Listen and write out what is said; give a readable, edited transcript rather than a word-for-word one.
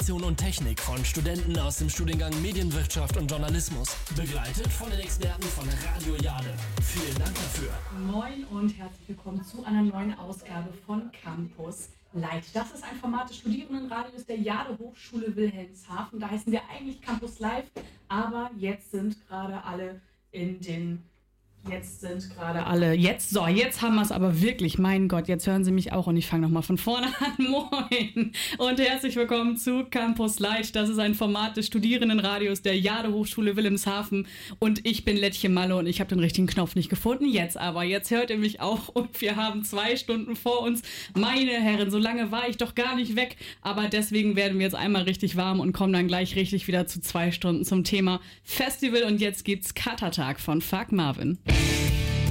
Kommunikation und Technik von Studenten aus dem Studiengang Medienwirtschaft und Journalismus. Begleitet von den Experten von Radio Jade. Vielen Dank dafür. Moin und herzlich willkommen zu einer neuen Ausgabe von Campus Light. Das ist ein Format des Studierendenradios der Jade Hochschule Wilhelmshaven. Da heißen wir eigentlich Campus Live, aber jetzt sind gerade alle Jetzt haben wir es aber wirklich. Mein Gott, jetzt hören Sie mich auch und ich fange nochmal von vorne an. Moin und herzlich willkommen zu Campus Light. Das ist ein Format des Studierendenradios der Jade Hochschule Wilhelmshaven und ich bin Lettchen Malle und ich habe den richtigen Knopf nicht gefunden. Jetzt hört ihr mich auch und wir haben 2 Stunden vor uns. Meine Herren, so lange war ich doch gar nicht weg, aber deswegen werden wir jetzt einmal richtig warm und kommen dann gleich richtig wieder zu 2 Stunden zum Thema Festival und jetzt gibt's Katertag von Fuck Marvin.